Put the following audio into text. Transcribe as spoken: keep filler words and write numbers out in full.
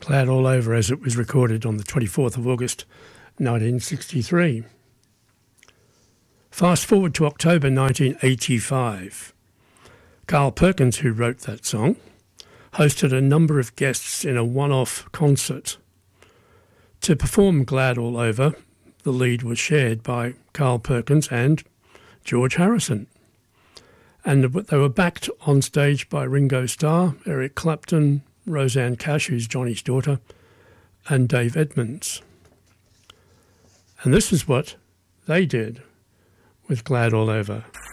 Glad All Over as it was recorded on the twenty-fourth of August nineteen sixty-three. Fast forward to October nineteen eighty-five. Carl Perkins, who wrote that song, hosted a number of guests in a one-off concert. To perform Glad All Over, the lead was shared by Carl Perkins and George Harrison. And they were backed on stage by Ringo Starr, Eric Clapton, Rosanne Cash, who's Johnny's daughter, and Dave Edmunds. And this is what they did with Glad All Over.